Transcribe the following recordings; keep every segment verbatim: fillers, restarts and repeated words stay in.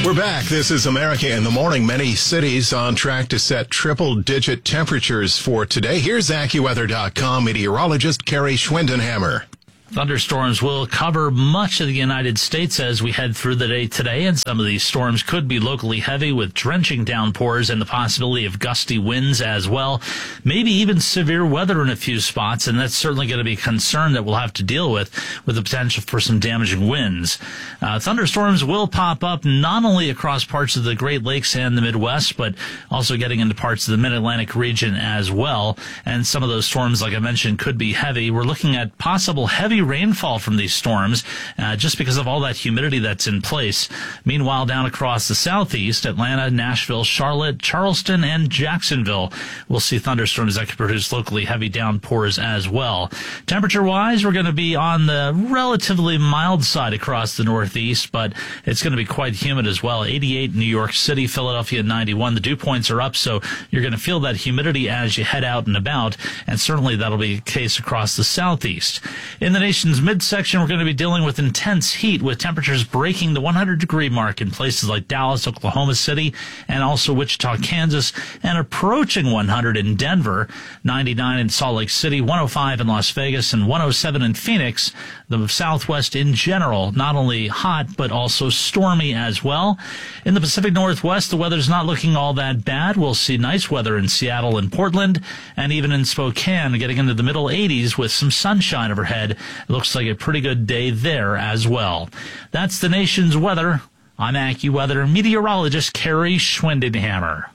We're back. This is America in the Morning. Many cities on track to set triple-digit temperatures for today. Here's AccuWeather dot com meteorologist Carrie Schwindenhammer. Thunderstorms will cover much of the United States as we head through the day today, and some of these storms could be locally heavy with drenching downpours and the possibility of gusty winds as well. Maybe even severe weather in a few spots, and that's certainly going to be a concern that we'll have to deal with, with the potential for some damaging winds. Uh, thunderstorms will pop up not only across parts of the Great Lakes and the Midwest, but also getting into parts of the Mid-Atlantic region as well. And some of those storms, like I mentioned, could be heavy. We're looking at possible heavy rainfall from these storms uh, just because of all that humidity that's in place. Meanwhile, down across the southeast, Atlanta, Nashville, Charlotte, Charleston, and Jacksonville, we'll see thunderstorms that could produce locally heavy downpours as well. Temperature-wise, we're going to be on the relatively mild side across the northeast, but it's going to be quite humid as well. eighty-eight in New York City, Philadelphia ninety-one. The dew points are up, so you're going to feel that humidity as you head out and about, and certainly that'll be the case across the southeast. In the nation's midsection, we're going to be dealing with intense heat with temperatures breaking the one hundred degree mark in places like Dallas, Oklahoma City, and also Wichita, Kansas, and approaching one hundred in Denver, ninety-nine in Salt Lake City, one oh five in Las Vegas, and one oh seven in Phoenix. The Southwest in general, not only hot, but also stormy as well. In the Pacific Northwest, the weather's not looking all that bad. We'll see nice weather in Seattle and Portland, and even in Spokane, getting into the middle eighties with some sunshine overhead. It looks like a pretty good day there as well. That's the nation's weather. I'm AccuWeather meteorologist Carrie Schwindenhammer.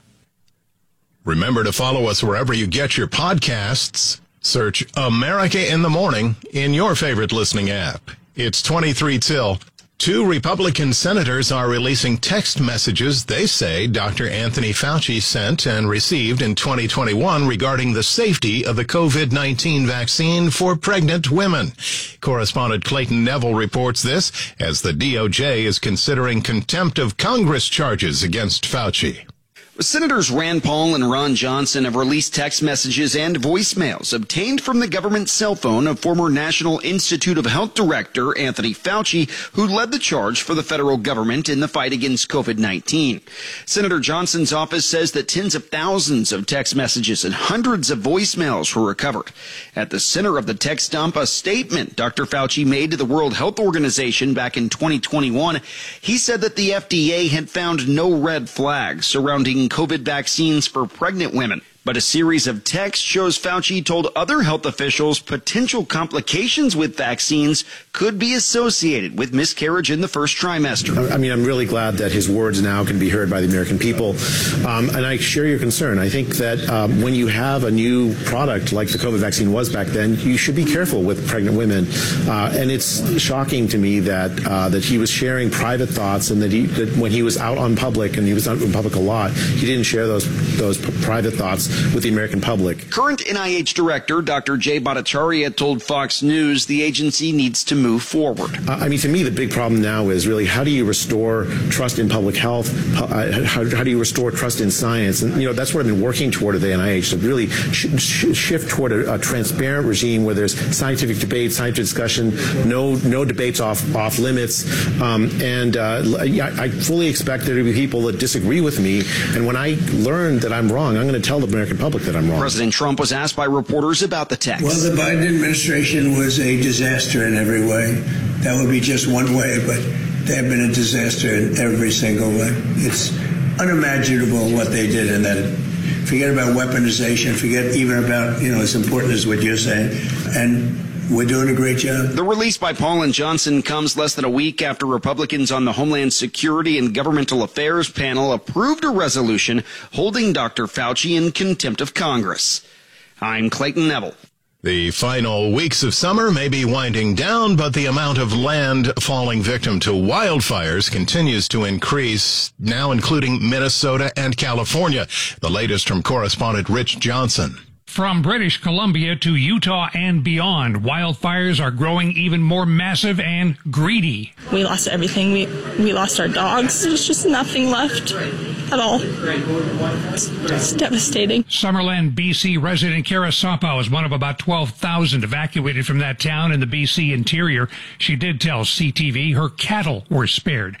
Remember to follow us wherever you get your podcasts. Search America in the Morning in your favorite listening app. It's twenty-three till. Two Republican senators are releasing text messages they say Doctor Anthony Fauci sent and received in twenty twenty-one regarding the safety of the COVID nineteen vaccine for pregnant women. Correspondent Clayton Neville reports this as the D O J is considering contempt of Congress charges against Fauci. Senators Rand Paul and Ron Johnson have released text messages and voicemails obtained from the government cell phone of former National Institute of Health Director Anthony Fauci, who led the charge for the federal government in the fight against COVID nineteen. Senator Johnson's office says that tens of thousands of text messages and hundreds of voicemails were recovered. At the center of the text dump, a statement Doctor Fauci made to the World Health Organization back in twenty twenty-one. He said that the F D A had found no red flags surrounding COVID vaccines for pregnant women. But a series of texts shows Fauci told other health officials potential complications with vaccines could be associated with miscarriage in the first trimester. I mean, I'm really glad that his words now can be heard by the American people. Um, and I share your concern. I think that um, when you have a new product like the COVID vaccine was back then, you should be careful with pregnant women. Uh, and it's shocking to me that uh, that he was sharing private thoughts, and that, he, that when he was out on public, and he was out in public a lot, he didn't share those those private thoughts with the American public. Current N I H director Doctor Jay Bhattacharya told Fox News the agency needs to move forward. Uh, I mean, to me, the big problem now is really how do you restore trust in public health? Uh, how, how do you restore trust in science? And, you know, that's what I've been working toward at the N I H, to really sh sh shift toward a, a transparent regime where there's scientific debate, scientific discussion, no no debates off off limits. Um, and uh, I, I fully expect there to be people that disagree with me. And when I learn that I'm wrong, I'm going to tell the American public that I'm wrong. President Trump was asked by reporters about the text. Well, the Biden administration was a disaster in every way. That would be just one way, but they have been a disaster in every single way. It's unimaginable what they did in that. Forget about weaponization. Forget even about, you know, as important as what you're saying. And we're doing a great job. The release by Paul and Johnson comes less than a week after Republicans on the Homeland Security and Governmental Affairs panel approved a resolution holding Doctor Fauci in contempt of Congress. I'm Clayton Neville. The final weeks of summer may be winding down, but the amount of land falling victim to wildfires continues to increase, now including Minnesota and California. The latest from correspondent Rich Johnson. From British Columbia to Utah and beyond, wildfires are growing even more massive and greedy. We lost everything. We we lost our dogs. There's just nothing left at all. It's, it's devastating. Summerland, B C resident Kara Sopow is one of about twelve thousand evacuated from that town in the B C interior. She did tell C T V her cattle were spared.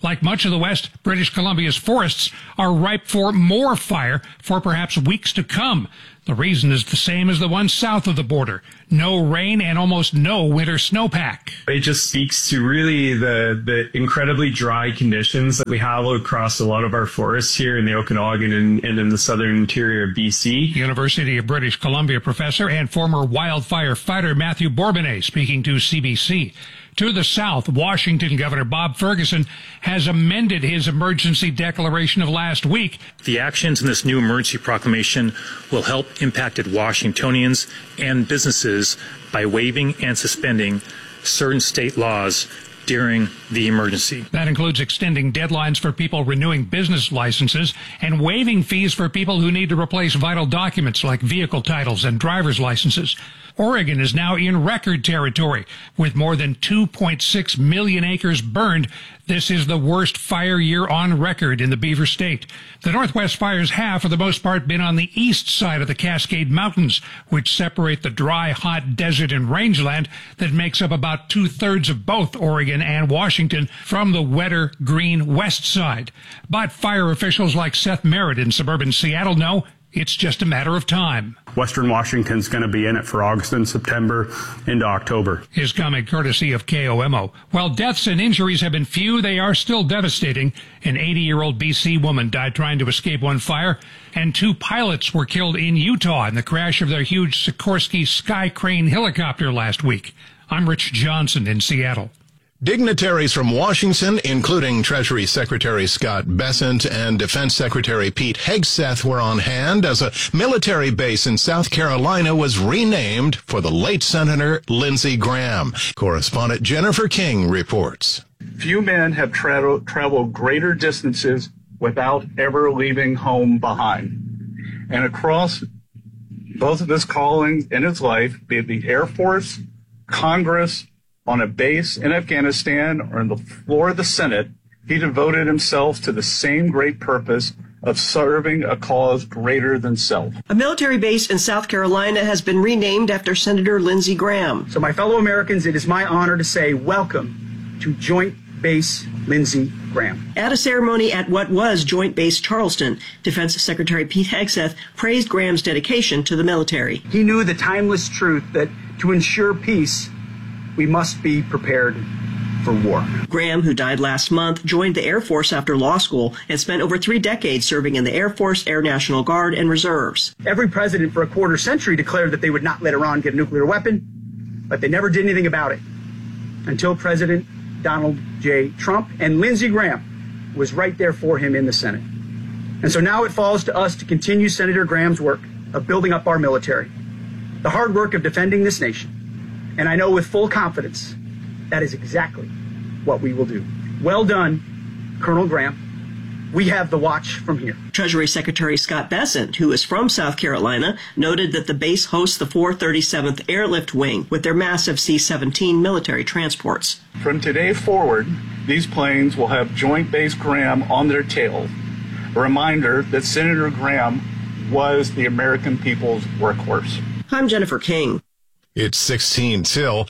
Like much of the West, British Columbia's forests are ripe for more fire for perhaps weeks to come. The reason is the same as the one south of the border. No rain and almost no winter snowpack. It just speaks to really the, the incredibly dry conditions that we have across a lot of our forests here in the Okanagan and, and in the southern interior of B C. University of British Columbia professor and former wildfire fighter Matthew Bourbonnais speaking to C B C. To the south, Washington Governor Bob Ferguson has amended his emergency declaration of last week. The actions in this new emergency proclamation will help impacted Washingtonians and businesses by waiving and suspending certain state laws during the emergency. That includes extending deadlines for people renewing business licenses and waiving fees for people who need to replace vital documents like vehicle titles and driver's licenses. Oregon is now in record territory with more than two point six million acres burned. This is the worst fire year on record in the Beaver State. The Northwest fires have, for the most part, been on the east side of the Cascade Mountains, which separate the dry, hot desert and rangeland that makes up about two-thirds of both Oregon and Washington from the wetter, green west side. But fire officials like Seth Merritt in suburban Seattle know it's just a matter of time. Western Washington's going to be in it for August and September into October. His comment courtesy of K O M O. While deaths and injuries have been few, they are still devastating. An eighty-year-old B C woman died trying to escape one fire, and two pilots were killed in Utah in the crash of their huge Sikorsky Sky Crane helicopter last week. I'm Rich Johnson in Seattle. Dignitaries from Washington, including Treasury Secretary Scott Bessent and Defense Secretary Pete Hegseth, were on hand as a military base in South Carolina was renamed for the late Senator Lindsey Graham. Correspondent Jennifer King reports. Few men have tra- traveled greater distances without ever leaving home behind. And across both of his callings in his life, be it the Air Force, Congress, on a base in Afghanistan, or on the floor of the Senate, he devoted himself to the same great purpose of serving a cause greater than self. A military base in South Carolina has been renamed after Senator Lindsey Graham. So my fellow Americans, it is my honor to say welcome to Joint Base Lindsey Graham. At a ceremony at what was Joint Base Charleston, Defense Secretary Pete Hegseth praised Graham's dedication to the military. He knew the timeless truth that to ensure peace, we must be prepared for war. Graham, who died last month, joined the Air Force after law school and spent over three decades serving in the Air Force, Air National Guard, and reserves. Every president for a quarter century declared that they would not let Iran get a nuclear weapon, but they never did anything about it until President Donald J. Trump, and Lindsey Graham was right there for him in the Senate. And so now it falls to us to continue Senator Graham's work of building up our military, the hard work of defending this nation. And I know with full confidence that is exactly what we will do. Well done, Colonel Graham. We have the watch from here. Treasury Secretary Scott Bessent, who is from South Carolina, noted that the base hosts the four thirty-seventh Airlift Wing with their massive C seventeen military transports. From today forward, these planes will have Joint Base Graham on their tails, a reminder that Senator Graham was the American people's workhorse. I'm Jennifer King. It's sixteen till.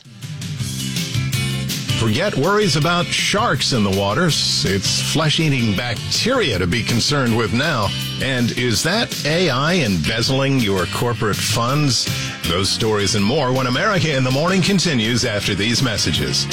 Forget worries about sharks in the waters. It's flesh-eating bacteria to be concerned with now. And is that A I embezzling your corporate funds? Those stories and more when America in the Morning continues after these messages.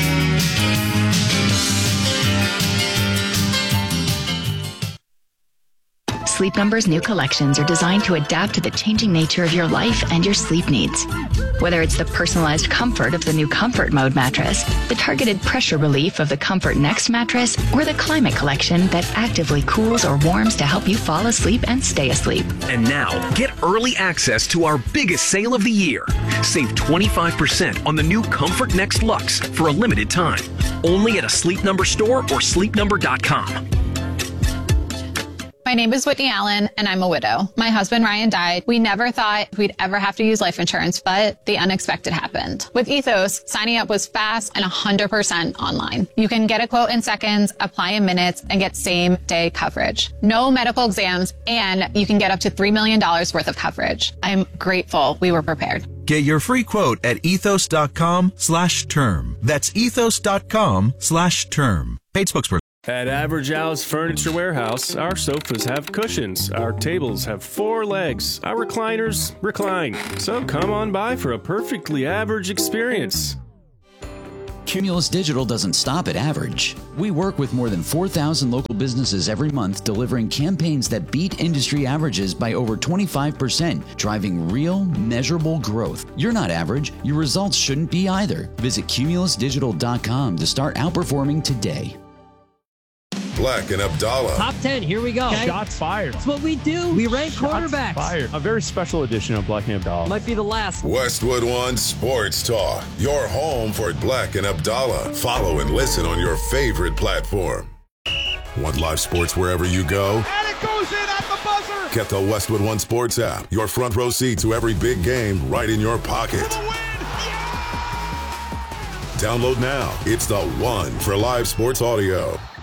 Sleep Number's new collections are designed to adapt to the changing nature of your life and your sleep needs. Whether it's the personalized comfort of the new Comfort Mode mattress, the targeted pressure relief of the Comfort Next mattress, or the Climate Collection that actively cools or warms to help you fall asleep and stay asleep. And now, get early access to our biggest sale of the year. Save twenty-five percent on the new Comfort Next Luxe for a limited time. Only at a Sleep Number store or sleep number dot com. My name is Whitney Allen, and I'm a widow. My husband, Ryan, died. We never thought we'd ever have to use life insurance, but the unexpected happened. With Ethos, signing up was fast and one hundred percent online. You can get a quote in seconds, apply in minutes, and get same-day coverage. No medical exams, and you can get up to three million dollars worth of coverage. I'm grateful we were prepared. Get your free quote at ethos.com slash term. That's ethos.com slash term. Paid spokesperson. At Average Al's Furniture Warehouse, our sofas have cushions, our tables have four legs, our recliners recline. So come on by for a perfectly average experience. Cumulus Digital doesn't stop at average. We work with more than four thousand local businesses every month, delivering campaigns that beat industry averages by over twenty-five percent, driving real, measurable growth. You're not average. Your results shouldn't be either. Visit cumulus digital dot com to start outperforming today. Black and Abdallah. Top ten, here we go. Okay. Shots fired. That's what we do. We rank Shots quarterbacks. Fired. A very special edition of Black and Abdallah. Might be the last. Westwood One Sports Talk. Your home for Black and Abdallah. Follow and listen on your favorite platform. Want live sports wherever you go? And it goes in at the buzzer. Get the Westwood One Sports app. Your front row seat to every big game right in your pocket. For the win. Yeah! Download now. It's the one for live sports audio.